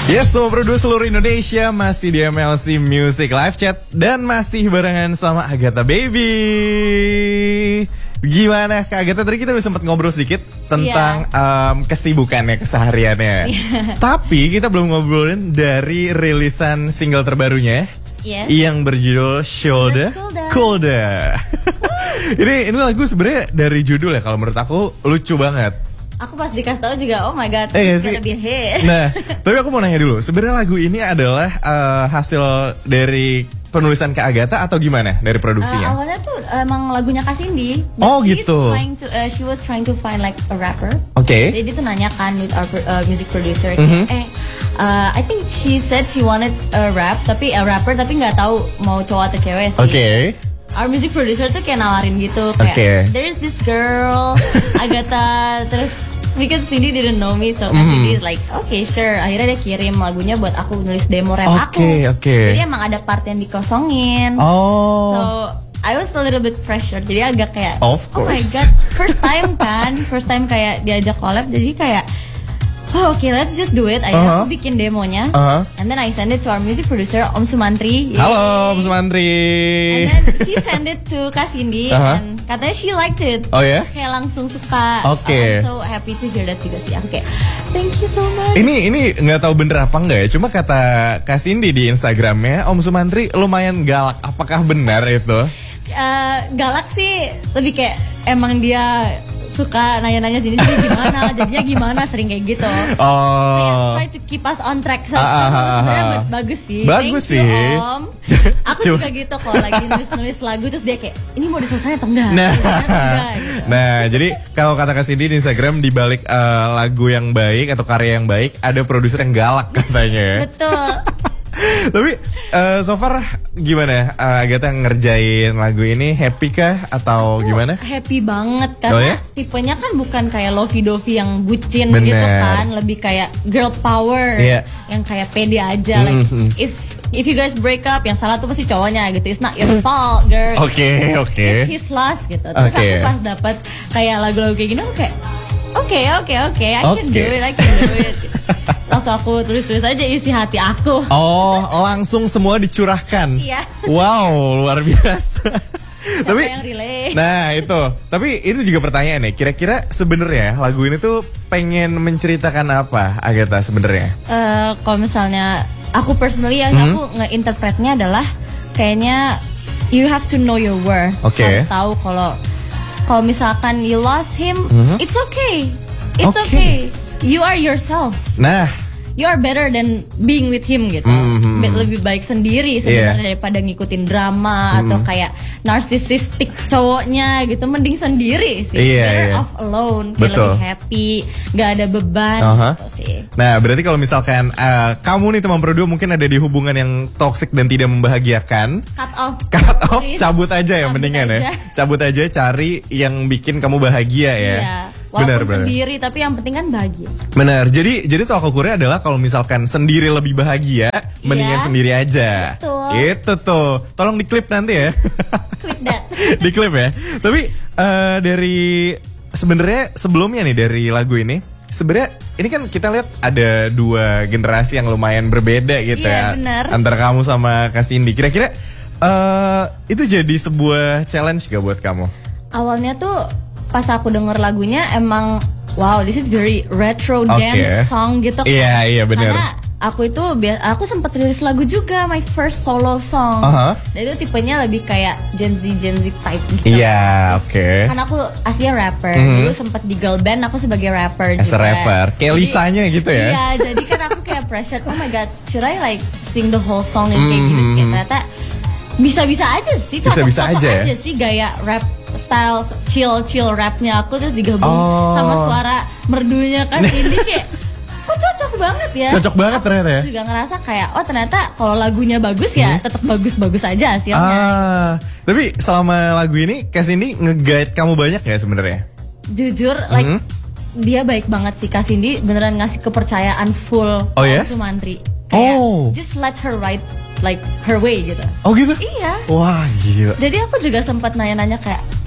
Yes, Sobat Produce seluruh Indonesia masih di MLC Music Live Chat dan masih barengan sama Agatha Baby. Gimana Kak Agatha, tadi kita udah sempat ngobrol sedikit tentang kesibukannya, kesehariannya. Tapi kita belum ngobrolin dari rilisan single terbarunya yang berjudul Shoulda Colda. Ini lagu sebenarnya dari judul ya, kalau menurut aku lucu banget. Aku pas dikasih tahu juga, oh my god, it's gonna be a hit. Nah, tapi aku mau nanya dulu, sebenarnya lagu ini adalah hasil dari penulisan Kak Agatha atau gimana dari produksinya? Awalnya tuh emang lagunya Kak Cindy. Oh gitu. She was trying to find like a rapper. Oke. Jadi tuh nanya kan with our music producer. I think she said she wanted a rapper tapi nggak tahu mau cowok atau cewek sih. Oke. Our music producer tuh kayak nawarin gitu kayak there's this girl Agatha, terus because Cindy didn't know me, so Cindy is like okay sure. Akhirnya dia kirim lagunya buat aku nulis demo rap aku. Jadi emang ada part yang dikosongin. So I was a little bit pressured, jadi agak kayak oh my god, first time kayak diajak collab, jadi kayak okay, let's just do it. Akhirnya aku bikin demonya, and then I send it to our music producer Om Sumantri. Halo Om Sumantri. And then he send it to Kak Cindy, and katanya she liked it. Oh ya? Kayak langsung suka. Oke. I'm so happy to hear that juga sih. Aku kayak thank you so much. Ini nggak tahu bener apa enggak ya? Cuma kata Kak Cindy di Instagramnya, Om Sumantri lumayan galak. Apakah benar itu? Galak sih, lebih kayak emang dia suka nanya-nanya sini gimana, jadinya gimana, sering kayak gitu. Kayak try to keep us on track. Sebenarnya bagus sih. Bagus Thank sih. you, Om. Aku juga gitu kalau lagi nulis lagu terus dia kayak ini mau diselesaikan atau enggak? Nah, jadi kalau kata Kak Cindy di Instagram, di balik lagu yang baik atau karya yang baik ada produser yang galak katanya. Betul. Tapi so far gimana Agatha ngerjain lagu ini, happy kah atau gimana? Happy banget karena tipenya kan bukan kayak lovey-dovey yang bucin gitu kan, lebih kayak girl power yang kayak pede aja. Like if you guys break up, yang salah tuh pasti cowoknya gitu. It's not your fault, girl. Oke. It's his loss gitu. Terus aku pas dapet kayak lagu-lagu kayak gini, aku kayak oke, I can do it. Langsung aku tulis-tulis aja isi hati aku. Oh, langsung semua dicurahkan. Iya. Wow, luar biasa. Siapa yang relate? Nah itu, tapi itu juga pertanyaan nih. Kira-kira sebenarnya lagu ini tuh pengen menceritakan apa, Agatha sebenarnya? Kalau misalnya aku personally aku nge-interpretnya adalah kayaknya you have to know your worth. Harus tahu kalau misalkan you lost him, it's okay. It's okay. You are yourself. Nah, you are better than being with him gitu. Lebih baik sendiri sebenarnya daripada ngikutin drama atau kayak narcissistic cowoknya gitu. Mending sendiri sih. Better off alone. Kayak lebih happy, gak ada beban gitu sih. Nah, berarti kalau misalkan kamu nih teman berdua mungkin ada di hubungan yang toxic dan tidak membahagiakan, cut off, cabut aja ya, mendingan ya. Cabut aja, cari yang bikin kamu bahagia ya. Walaupun sendiri, tapi yang penting kan bahagia. Benar. Jadi tolak ukurnya adalah kalau misalkan sendiri lebih bahagia, mendingan sendiri aja. Betul. Itu tuh. Tolong diklip nanti ya. Clip that. Diklip ya. Tapi dari sebenarnya sebelumnya nih dari lagu ini, sebenarnya ini kan kita lihat ada dua generasi yang lumayan berbeda gitu ya. Bener. Antara kamu sama Kak Cindy. Kira-kira itu jadi sebuah challenge gak buat kamu? Awalnya tuh pas aku denger lagunya emang wow, this is very retro dance song gitu kan. Iya benar. Karena aku sempat rilis lagu juga, my first solo song. Dan itu tipenya lebih kayak Gen Z type gitu. Iya, Karena aku aslinya rapper. Dulu sempat di girl band aku sebagai rapper juga. Rapper. Kayak Lisanya gitu ya. Iya, jadi kan aku kayak pressure, oh my god, should I like sing the whole song in kayak gini? Kayak ternyata bisa-bisa aja sih, cocok aja sih gaya rap style chill rapnya aku, terus digabung sama suara merdunya kan Cindy, kayak kok cocok banget ya. Cocok banget ternyata ya. Aku juga ngerasa kayak ternyata kalau lagunya bagus ya tetap bagus aja hasilnya. Tapi selama lagu ini Kak Cindy nge-guide kamu banyak ya sebenarnya? Jujur like dia baik banget sih, Kak Cindy beneran ngasih kepercayaan full Sumantri. Kayak just let her write like her way gitu. Oh gitu? Iya. Wah gila. Jadi aku juga sempat nanya-nanya kayak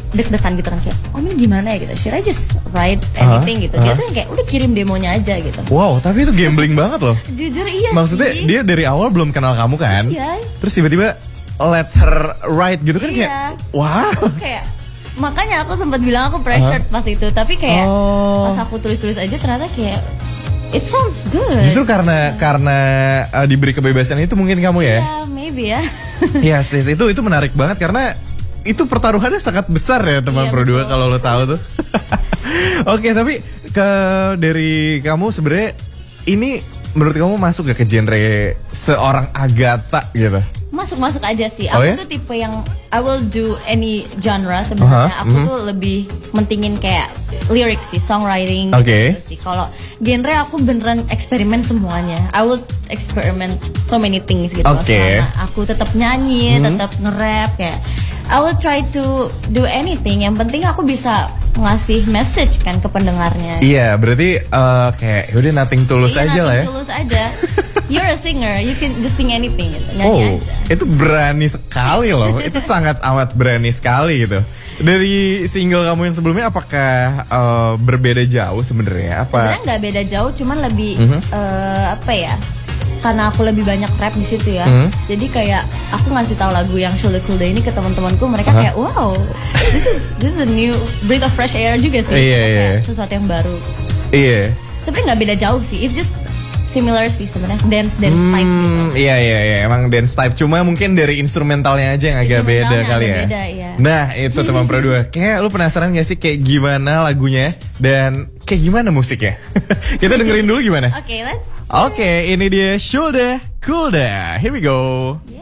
deg-degan gitu kan kayak ini gimana ya gitu, should I just write anything gitu. Dia tuh kayak udah kirim demonya aja gitu. Wow, tapi itu gambling banget loh. Jujur iya. Maksudnya sih. dia dari awal belum kenal kamu kan? Iya. Terus tiba-tiba let her write gitu kan kayak wow. Kayak makanya aku sempat bilang aku pressured pas itu, tapi kayak pas aku tulis-tulis aja ternyata kayak it sounds good. Justru karena diberi kebebasan itu mungkin kamu ya? Yeah, maybe ya. Yes, itu menarik banget karena itu pertaruhannya sangat besar ya teman Pro 2 kalau lo tahu tuh. Oke, tapi dari kamu sebenarnya ini menurut kamu masuk gak ke genre seorang Agatha gitu? Masuk aja sih. Aku tuh tipe yang I will do any genre sebenarnya. Aku tuh lebih mentingin kayak lirik sih, songwriting gitu sih. Kalau genre aku beneran eksperimen semuanya. I will experiment so many things gitu. Selama aku tetap nyanyi, tetap nge-rap kayak I will try to do anything. Yang penting aku bisa ngasih message kan ke pendengarnya. Iya, berarti kayak yaudah nothing tulus aja lah ya. Tulus aja. You're a singer, you can just sing anything gitu, nyanyi aja. Itu berani sekali loh. Itu sangat amat berani sekali gitu. Dari single kamu yang sebelumnya apakah berbeda jauh sebenarnya? Sebenarnya nggak beda jauh, cuman lebih apa ya? Karena aku lebih banyak rap di situ ya, jadi kayak aku ngasih tahu lagu yang Shoulda Coolda ini ke teman-temanku, mereka kayak wow, this is a new breath of fresh air juga sih, kayak sesuatu yang baru. Iya. Tapi nggak beda jauh sih, it's just similar sih sebenarnya, dance type gitu. Iya, emang dance type, cuma mungkin dari instrumentalnya aja yang agak beda kali ya. Beda, iya. Nah itu teman Pro 2, kayak lu penasaran gak sih kayak gimana lagunya dan kayak gimana musiknya? Kita dengerin dulu gimana? Oke, let's. Oke, ini dia Shoulda Coolda. Here we go.